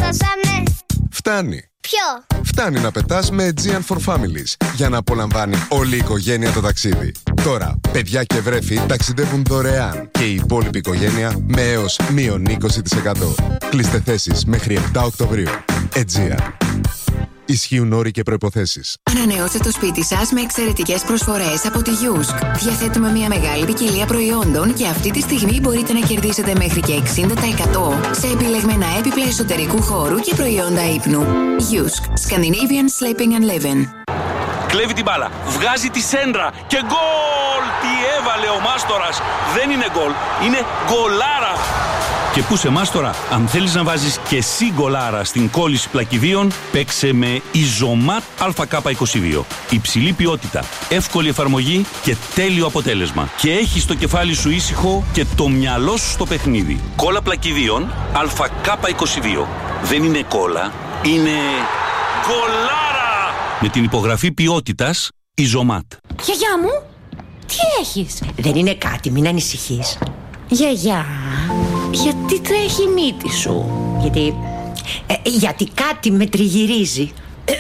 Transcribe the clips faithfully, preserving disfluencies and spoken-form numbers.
δώσανε. Φτάνει. Ποιο? Φτάνει να πετάς με Aegean for Families για να απολαμβάνει όλη η οικογένεια το ταξίδι. Τώρα, παιδιά και βρέφη ταξιδεύουν δωρεάν και η υπόλοιπη οικογένεια με έως μείον είκοσι τοις εκατό. Κλείστε θέσεις μέχρι επτά Οκτωβρίου. Aegean. Ισχύουν όροι και προϋποθέσεις. Ανανεώστε το σπίτι σας με εξαιρετικές προσφορές από τη Yusk. Διαθέτουμε μια μεγάλη ποικιλία προϊόντων και αυτή τη στιγμή μπορείτε να κερδίσετε μέχρι και εξήντα τοις εκατό σε επιλεγμένα έπιπλα εσωτερικού χώρου και προϊόντα ύπνου. Yusk. Scandinavian Sleeping and Living. Κλέβει την μπάλα, βγάζει τη σέντρα και γκολ! Τι έβαλε ο Μάστορας! Δεν είναι γκολ, είναι γκολάρα! Και πού σε Μάστορα, αν θέλεις να βάζεις και εσύ γκολάρα στην κόλληση πλακιδίων, παίξε με Ιζωμάτ Α Κ είκοσι δύο. Υψηλή ποιότητα, εύκολη εφαρμογή και τέλειο αποτέλεσμα. Και έχεις το κεφάλι σου ήσυχο και το μυαλό σου στο παιχνίδι. Κόλλα πλακιδίων Α Κ είκοσι δύο. Δεν είναι κόλλα, είναι γκολάρα! Με την υπογραφή ποιότητας Ιζωμάτ. Γιαγιά μου, τι έχεις? Δεν είναι κάτι, μην ανησυχείς. Γιαγιά, γιατί τρέχει η μύτη σου? Γιατί, ε, γιατί κάτι με τριγυρίζει.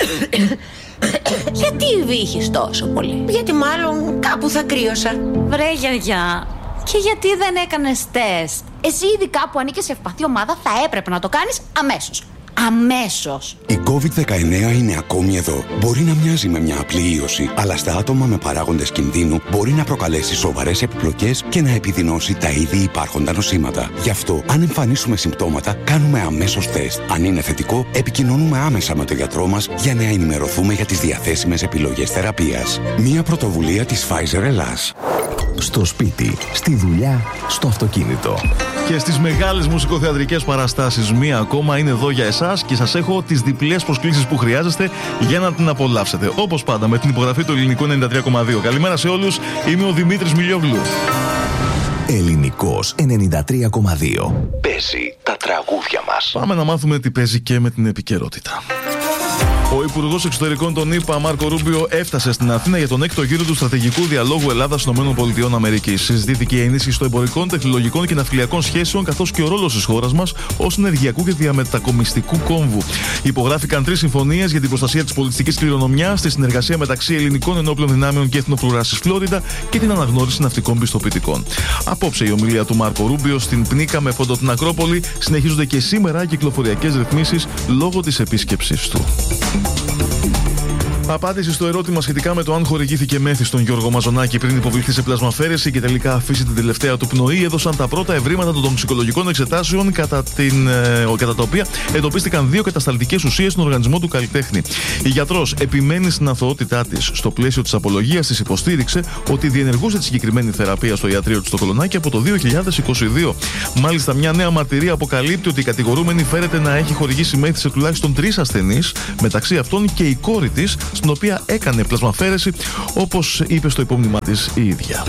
Γιατί βύχεις τόσο πολύ? Γιατί μάλλον κάπου θα κρύωσα. Βρε γιαγιά, και γιατί δεν έκανες τεστ? Εσύ ήδη κάπου ανήκες σε ευπαθή ομάδα, θα έπρεπε να το κάνεις αμέσως. Αμέσως. Η κόβιντ δεκαεννέα είναι ακόμη εδώ. Μπορεί να μοιάζει με μια απλή ίωση, αλλά στα άτομα με παράγοντες κινδύνου μπορεί να προκαλέσει σοβαρές επιπλοκές και να επιδεινώσει τα ήδη υπάρχοντα νοσήματα. Γι' αυτό, αν εμφανίσουμε συμπτώματα, κάνουμε αμέσως τεστ. Αν είναι θετικό, επικοινωνούμε άμεσα με τον γιατρό μας για να ενημερωθούμε για τις διαθέσιμες επιλογές θεραπείας. Μια πρωτοβουλία της Pfizer Ελλάς. Στο σπίτι, στη δουλειά, στο αυτοκίνητο. Και στις μεγάλες μουσικοθεατρικές παραστάσεις, μία ακόμα είναι εδώ για εσάς και σας έχω τις διπλές προσκλήσεις που χρειάζεστε για να την απολαύσετε. Όπως πάντα, με την υπογραφή του Ελληνικού ενενήντα τρία κόμμα δύο. Καλημέρα σε όλους, είμαι ο Δημήτρης Μιλιόγλου. Ελληνικός ενενήντα τρία κόμμα δύο. Παίζει τα τραγούδια μας. Πάμε να μάθουμε τι παίζει και με την επικαιρότητα. Ο Υπουργός Εξωτερικών των ΗΠΑ, Μάρκο Ρούμπιο, έφτασε στην Αθήνα για τον έκτο γύρο του στρατηγικού διαλόγου Ελλάδα-ΗΠΑ. Συζητήθηκε η ενίσχυση των εμπορικών, τεχνολογικών και ναυτιλιακών σχέσεων, καθώς και ο ρόλος της χώρας μας ως ενεργειακού και διαμετακομιστικού κόμβου. Υπογράφηκαν τρεις συμφωνίες για την προστασία της πολιτιστικής κληρονομιάς, τη συνεργασία μεταξύ ελληνικών ενόπλων δυνάμεων και εθνοφρουράς της Φλόριντα και την αναγνώριση ναυτικών πιστοποιητικών. Απόψε η ομιλία του Μάρκο Ρούμπιο στην Πνίκα με φόντο την Ακρόπολη. Συνεχίζονται και σήμερα κυκλοφοριακές ρυθμίσεις λόγω της επίσκεψής του. Απάντηση στο ερώτημα σχετικά με το αν χορηγήθηκε μέθη στον Γιώργο Μαζονάκη πριν υποβληθεί σε πλασμαφέρεση και τελικά αφήσει την τελευταία του πνοή, έδωσαν τα πρώτα ευρήματα των τοξικολογικών εξετάσεων, κατά, την, ε, κατά τα οποία εντοπίστηκαν δύο κατασταλτικές ουσίες στον οργανισμό του καλλιτέχνη. Η γιατρός επιμένει στην αθωότητά της. Στο πλαίσιο της απολογίας της υποστήριξε ότι διενεργούσε τη συγκεκριμένη θεραπεία στο ιατρείο της στο Κολονάκι από το δύο χιλιάδες είκοσι δύο. Μάλιστα, μια νέα μαρτυρία αποκαλύπτει ότι η κατηγορούμενη φέρεται να έχει χορηγήσει μέθη σε τουλάχιστον τρεις ασθενείς, μεταξύ αυτών και η κόρη της, στην οποία έκανε πλασμαφέρεση, όπως είπε στο υπόμνημά της η ίδια.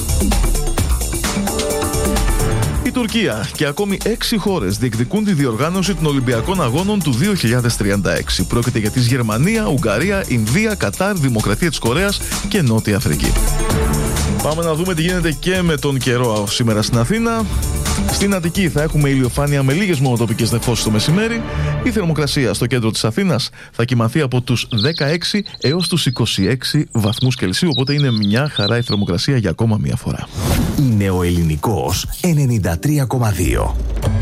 Η Τουρκία και ακόμη έξι χώρες διεκδικούν τη διοργάνωση των Ολυμπιακών Αγώνων του δύο χιλιάδες τριάντα έξι. Πρόκειται για τις Γερμανία, Ουγγαρία, Ινδία, Κατάρ, Δημοκρατία της Κορέας και Νότια Αφρική. Πάμε να δούμε τι γίνεται και με τον καιρό σήμερα στην Αθήνα. Στην Αττική θα έχουμε ηλιοφάνεια με λίγες μονοτοπικές νεφώσεις το μεσημέρι. Η θερμοκρασία στο κέντρο της Αθήνας θα κυμανθεί από τους δεκαέξι έως τους είκοσι έξι βαθμούς Κελσίου, οπότε είναι μια χαρά η θερμοκρασία για ακόμα μια φορά. Είναι ο Ελληνικός ενενήντα τρία κόμμα δύο.